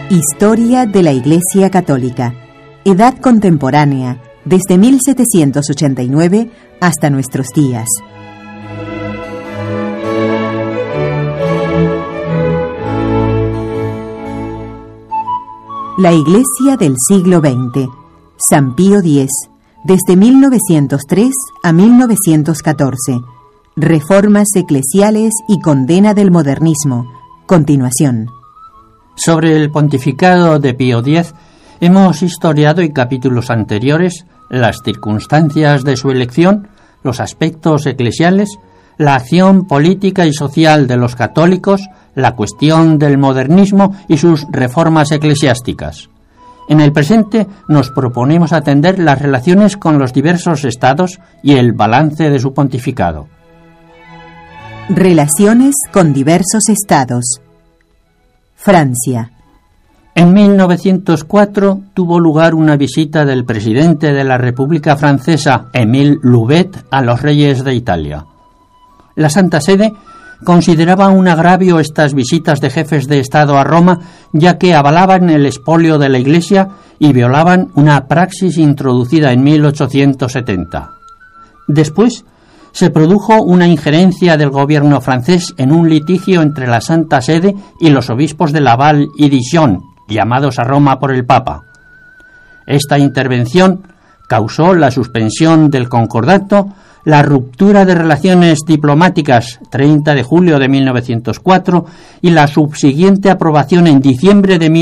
Historia de la Iglesia Católica. Edad contemporánea, desde 1789 hasta nuestros días. La Iglesia del siglo XX. San Pío X, desde 1903 a 1914. Reformas eclesiales y condena del modernismo. Continuación. Sobre el pontificado de Pío X hemos historiado en capítulos anteriores las circunstancias de su elección, los aspectos eclesiales, la acción política y social de los católicos, la cuestión del modernismo y sus reformas eclesiásticas. En el presente nos proponemos atender las relaciones con los diversos estados y el balance de su pontificado. Relaciones con diversos estados. Francia. En 1904 tuvo lugar una visita del presidente de la República Francesa, Émile Loubet, a los reyes de Italia. La Santa Sede consideraba un agravio estas visitas de jefes de Estado a Roma, ya que avalaban el expolio de la Iglesia y violaban una praxis introducida en 1870. Después se produjo una injerencia del gobierno francés en un litigio entre la Santa Sede y los obispos de Laval y Dijon, llamados a Roma por el Papa. Esta intervención causó la suspensión del concordato, la ruptura de relaciones diplomáticas 30 de julio de 1904 y la subsiguiente aprobación en diciembre de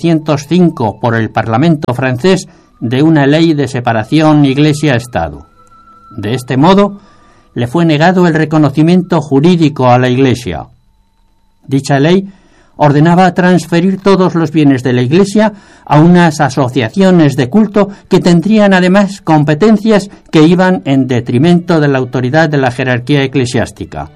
1905 por el Parlamento francés de una ley de separación Iglesia-Estado. De este modo, le fue negado el reconocimiento jurídico a la Iglesia. Dicha ley ordenaba transferir todos los bienes de la Iglesia a unas asociaciones de culto que tendrían además competencias que iban en detrimento de la autoridad de la jerarquía eclesiástica.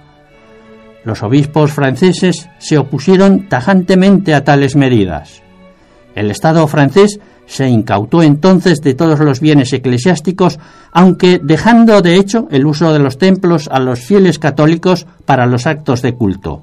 Los obispos franceses se opusieron tajantemente a tales medidas. El Estado francés se incautó entonces de todos los bienes eclesiásticos, aunque dejando de hecho el uso de los templos a los fieles católicos para los actos de culto.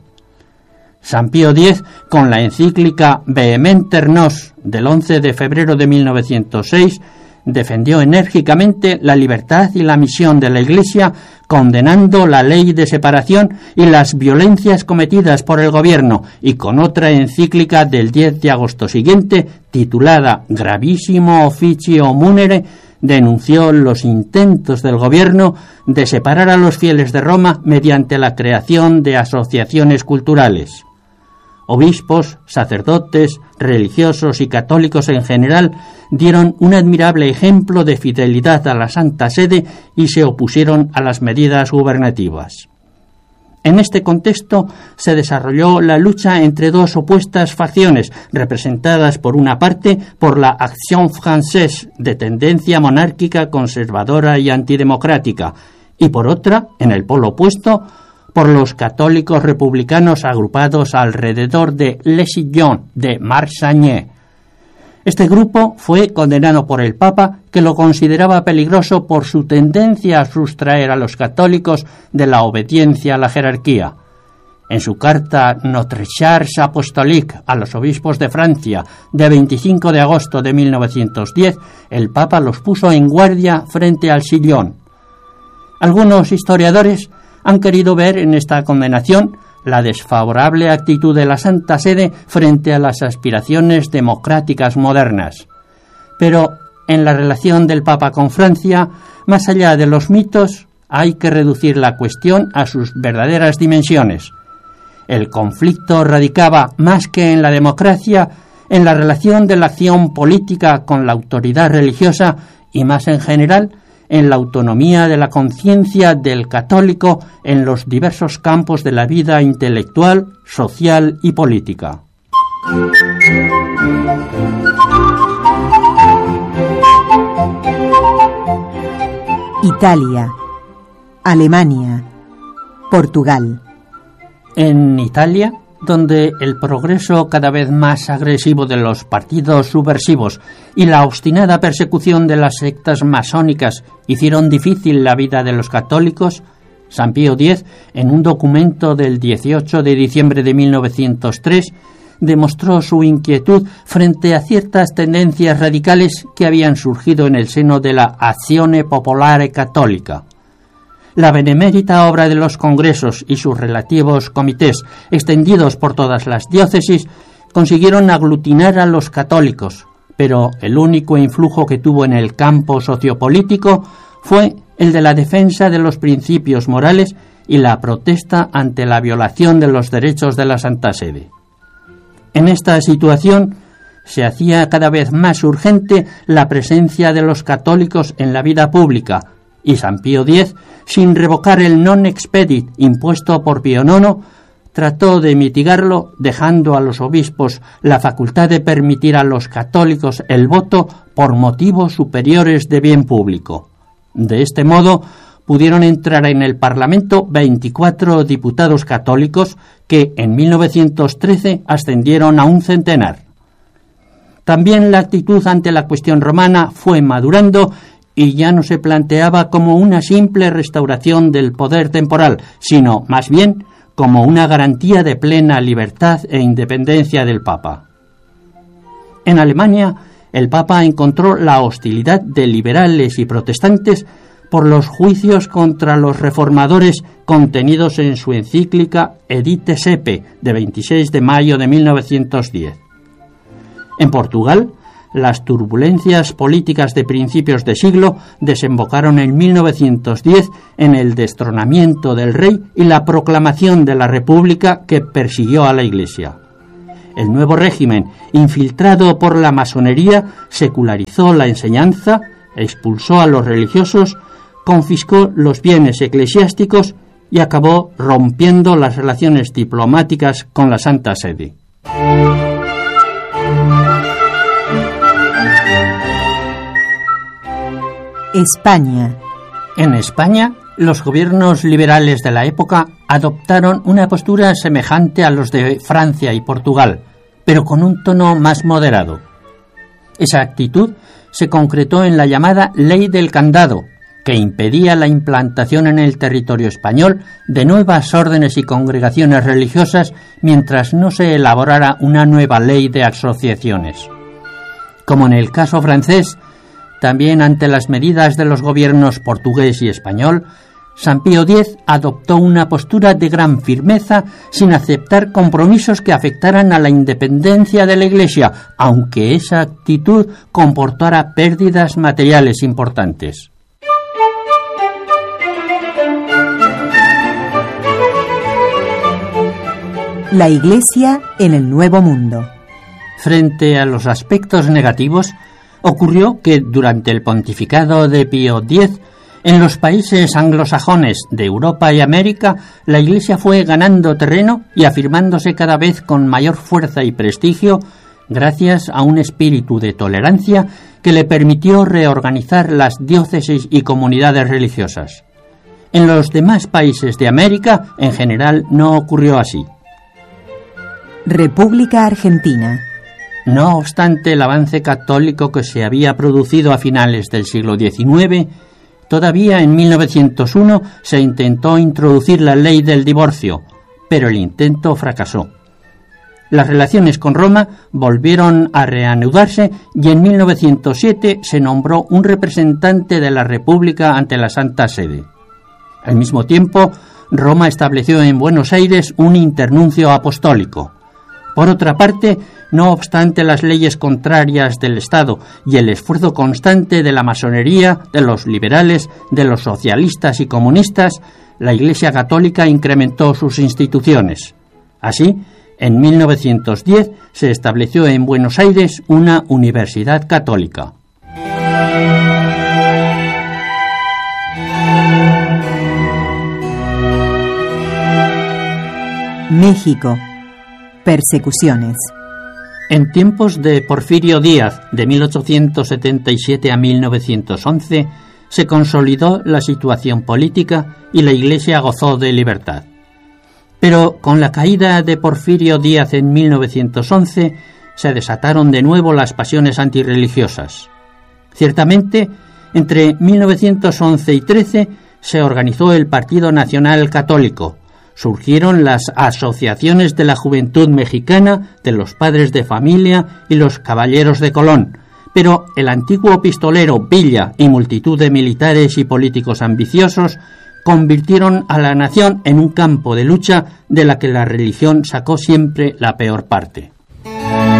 San Pío X, con la encíclica Vehementer Nos del 11 de febrero de 1906, defendió enérgicamente la libertad y la misión de la Iglesia, condenando la ley de separación y las violencias cometidas por el gobierno, y con otra encíclica del 10 de agosto siguiente, titulada Gravissimo Officio Munere, denunció los intentos del gobierno de separar a los fieles de Roma mediante la creación de asociaciones culturales. Obispos, sacerdotes, religiosos y católicos en general dieron un admirable ejemplo de fidelidad a la Santa Sede y se opusieron a las medidas gubernativas. En este contexto se desarrolló la lucha entre dos opuestas facciones, representadas por una parte por la Action Française, de tendencia monárquica, conservadora y antidemocrática, y por otra, en el polo opuesto, por los católicos republicanos agrupados alrededor de Les Sillons de Marc Sangnier. Este grupo fue condenado por el Papa, que lo consideraba peligroso por su tendencia a sustraer a los católicos de la obediencia a la jerarquía. En su carta Notre Charge Apostolique a los obispos de Francia de 25 de agosto de 1910, el Papa los puso en guardia frente al Sillón. Algunos historiadores han querido ver en esta condenación la desfavorable actitud de la Santa Sede frente a las aspiraciones democráticas modernas. Pero en la relación del Papa con Francia, más allá de los mitos, hay que reducir la cuestión a sus verdaderas dimensiones. El conflicto radicaba, más que en la democracia, en la relación de la acción política con la autoridad religiosa y, más en general, en la autonomía de la conciencia del católico en los diversos campos de la vida intelectual, social y política. Italia, Alemania, Portugal. En Italia, donde el progreso cada vez más agresivo de los partidos subversivos y la obstinada persecución de las sectas masónicas hicieron difícil la vida de los católicos, San Pío X, en un documento del 18 de diciembre de 1903, demostró su inquietud frente a ciertas tendencias radicales que habían surgido en el seno de la Azione Popolare Cattolica. La benemérita obra de los congresos y sus relativos comités, extendidos por todas las diócesis, consiguieron aglutinar a los católicos, pero el único influjo que tuvo en el campo sociopolítico fue el de la defensa de los principios morales y la protesta ante la violación de los derechos de la Santa Sede. En esta situación se hacía cada vez más urgente la presencia de los católicos en la vida pública, y San Pío X, sin revocar el non expedit impuesto por Pío IX, trató de mitigarlo dejando a los obispos la facultad de permitir a los católicos el voto por motivos superiores de bien público. De este modo, pudieron entrar en el Parlamento 24 diputados católicos que en 1913 ascendieron a un centenar. También la actitud ante la cuestión romana fue madurando y ya no se planteaba como una simple restauración del poder temporal, sino más bien como una garantía de plena libertad e independencia del Papa. En Alemania, el Papa encontró la hostilidad de liberales y protestantes por los juicios contra los reformadores contenidos en su encíclica Edite Sepe, de 26 de mayo de 1910. En Portugal, las turbulencias políticas de principios de siglo desembocaron en 1910 en el destronamiento del rey y la proclamación de la República que persiguió a la Iglesia. El nuevo régimen, infiltrado por la masonería, secularizó la enseñanza, expulsó a los religiosos, confiscó los bienes eclesiásticos y acabó rompiendo las relaciones diplomáticas con la Santa Sede. España. En España, los gobiernos liberales de la época adoptaron una postura semejante a los de Francia y Portugal, pero con un tono más moderado. Esa actitud se concretó en la llamada Ley del Candado, que impedía la implantación en el territorio español de nuevas órdenes y congregaciones religiosas mientras no se elaborara una nueva ley de asociaciones. Como en el caso francés, también ante las medidas de los gobiernos portugués y español, San Pío X adoptó una postura de gran firmeza sin aceptar compromisos que afectaran a la independencia de la Iglesia, aunque esa actitud comportara pérdidas materiales importantes. La Iglesia en el Nuevo Mundo. Frente a los aspectos negativos, ocurrió que durante el pontificado de Pío X, en los países anglosajones de Europa y América, la Iglesia fue ganando terreno y afirmándose cada vez con mayor fuerza y prestigio gracias a un espíritu de tolerancia que le permitió reorganizar las diócesis y comunidades religiosas. En los demás países de América, en general, no ocurrió así. República Argentina. No obstante el avance católico que se había producido a finales del siglo XIX, todavía en 1901 se intentó introducir la ley del divorcio, pero el intento fracasó. Las relaciones con Roma volvieron a reanudarse y en 1907 se nombró un representante de la República ante la Santa Sede. Al mismo tiempo, Roma estableció en Buenos Aires un internuncio apostólico. Por otra parte, no obstante las leyes contrarias del Estado y el esfuerzo constante de la masonería, de los liberales, de los socialistas y comunistas, la Iglesia Católica incrementó sus instituciones. Así, en 1910 se estableció en Buenos Aires una universidad católica. México. Persecuciones. En tiempos de Porfirio Díaz, de 1877 a 1911, se consolidó la situación política y la Iglesia gozó de libertad. Pero con la caída de Porfirio Díaz en 1911, se desataron de nuevo las pasiones antirreligiosas. Ciertamente, entre 1911 y 13 se organizó el Partido Nacional Católico, Surgieron las asociaciones de la juventud mexicana, de los padres de familia y los caballeros de Colón, pero el antiguo pistolero Villa y multitud de militares y políticos ambiciosos convirtieron a la nación en un campo de lucha de la que la religión sacó siempre la peor parte.